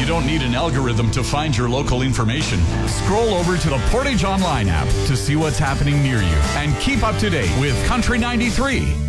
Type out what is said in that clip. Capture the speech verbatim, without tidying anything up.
don't need an algorithm to find your local information. Scroll over to the Portage Online app to see what's happening near you and keep up to date with Country ninety-three.